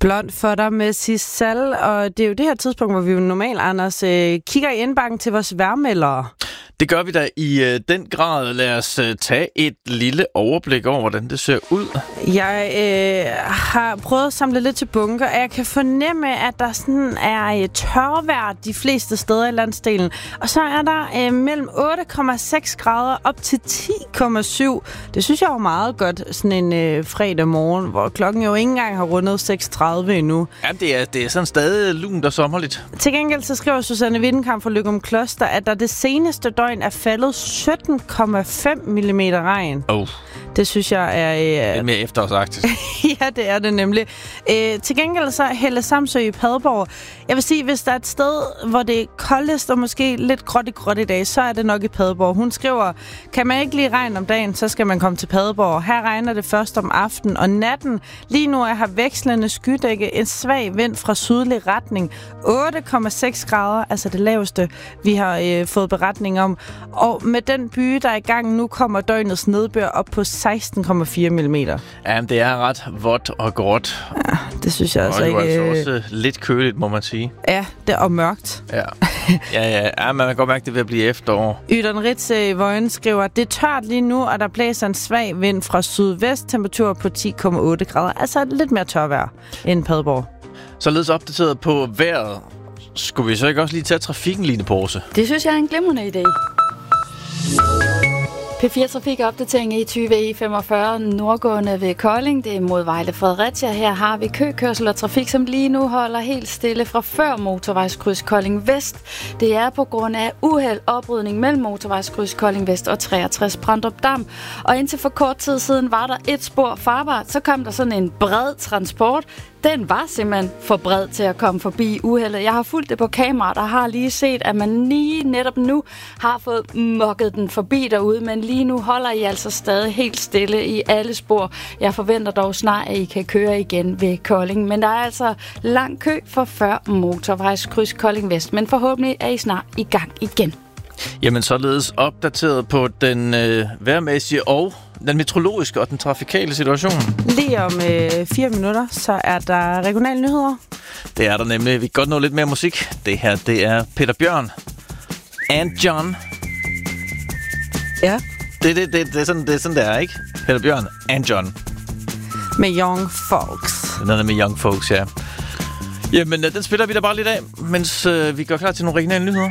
Blond for dig med Sissal, og det er jo det her tidspunkt, hvor vi jo normalt, Anders, kigger i indbakken til vores vejrmeldere. Det gør vi da i den grad. Lad os tage et lille overblik over, hvordan det ser ud. Jeg har prøvet at samle lidt til bunker, og jeg kan fornemme, at der sådan er tørvejr de fleste steder i landsdelen. Og så er der mellem 8,6 grader op til 10,7. Det synes jeg er meget godt, sådan en fredag morgen, hvor klokken jo ikke engang har rundet 6:30 endnu. Ja, det er sådan stadig lunt og sommerligt. Til gengæld så skriver Susanne Wittenkamp fra Løgum Kloster, at der det seneste døgn er faldet 17,5 mm regn. Det synes jeg er... Lidt mere efterårsagtigt. Ja, det er det nemlig. Til gengæld så Helle Samsø i Padborg. Jeg vil sige, hvis der er et sted, hvor det er koldest og måske lidt gråt i dag, så er det nok i Padborg. Hun skriver, kan man ikke lide regn om dagen, så skal man komme til Padborg. Her regner det først om aftenen og natten. Lige nu er her vekslende skydække, en svag vind fra sydlig retning. 8,6 grader, altså det laveste, vi har fået beretning om. Og med den byge, der er i gang nu, kommer døgnets nedbør op på 16,4 mm. Ja, det er ret vådt og gråt. Ja, det synes jeg altså ikke. Og det er altså også lidt køligt, må man sige. Ja, det er mørkt. Ja, man kan godt mærke, at det vil blive efterår. Ydern Ritze i Vøjen skriver, det er tørt lige nu, og der blæser en svag vind fra sydvest, temperatur på 10,8 grader. Altså lidt mere tørvejr end Padborg. Således opdateret på vejret. Skulle vi så ikke også lige tage trafikken, Line Porse? Det synes jeg er en glimrende idé. P4 Trafik-opdatering i 20E45 nordgående ved Kolding. Det er mod Vejle Fredericia. Her har vi køkørsel og trafik, som lige nu holder helt stille fra før motorvejskryds Kolding Vest. Det er på grund af uheld oprydning mellem motorvejskryds Kolding Vest og 63 Brandrup Dam. Og indtil for kort tid siden var der et spor farbart. Så kom der sådan en bred transport. Den var simpelthen for bred til at komme forbi uheldet. Jeg har fulgt det på kameraet og har lige set, at man lige netop nu har fået mokket den forbi derude, men lige nu holder I altså stadig helt stille i alle spor. Jeg forventer dog snart, at I kan køre igen ved Kolding, men der er altså lang kø for før motorvejskryds Kolding Vest, men forhåbentlig er I snart i gang igen. Jamen således opdateret på den vejrmæssige og den meteorologiske og den trafikale situation. Lige om 4 minutter, så er der regionale nyheder. Det er der nemlig. Vi kan godt nå lidt mere musik. Det her, det er Peter Bjørn and John. Ja. Det er sådan, det er, ikke? Peter Bjørn and John. Med Young Folks. Den er med Young Folks, ja. Jamen, den spiller vi da bare lidt af, mens vi går klar til nogle regionale nyheder.